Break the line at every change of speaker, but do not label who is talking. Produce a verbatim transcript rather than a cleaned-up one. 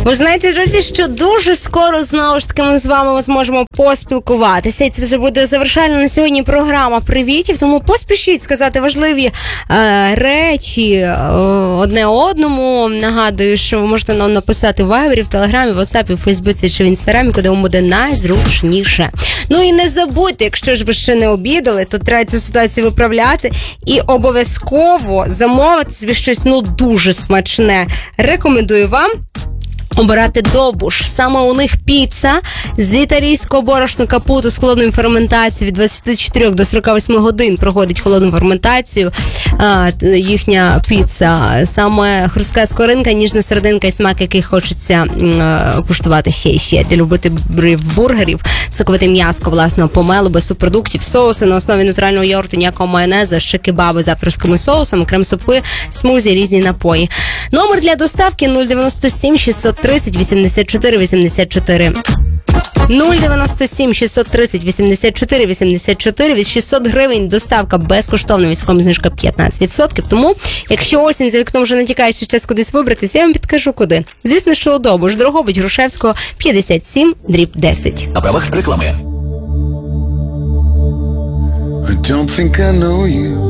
Ви знаєте, друзі, що дуже скоро знову ж таки ми з вами зможемо поспілкуватися. І це вже буде завершальна на сьогодні програма привітів. Тому поспішіть сказати важливі е, речі е, одне одному. Нагадую, що ви можете нам написати в Вайбері, в Телеграмі, в Ватсапі, в Фейсбуці чи в Інстаграмі, куди вам буде найзручніше. Ну і не забудьте, якщо ж ви ще не обідали, то треба цю ситуацію виправляти і обов'язково замовити собі щось, ну, дуже смачне. Рекомендую вам обирати Добуш. Саме у них піца з італійського борошна капуту з холодною ферментацією від двадцяти чотирьох до сорока восьми годин проходить холодну ферментацію. А, їхня піца. Саме хрустка скоринка, ніжна серединка і смак, який хочеться а, куштувати ще і ще. Для любителів бургерів, соковите м'яско власного помелу, без субпродуктів, соуси на основі натурального йогурту, ніякого майонезу, ще кебаби з авторськими соусами, крем-супи, смузі, різні напої. Номер для доставки нуль дев'яносто сім шістсот тридцять вісімдесят чотири вісімдесят чотири. нуль дев'яносто сім шістсот тридцять вісімдесят чотири вісімдесят чотири. Від шістсот гривень доставка безкоштовна, військова знижка п'ятнадцять відсотків. Тому, якщо осінь за вікном вже натякає, що час кудись вибратися, я вам підкажу куди. Звісно, що у Добуш, Дрогобич, Грушевського, п'ятдесят сім, дріб десять.
На правах реклами.
I don't think I know you.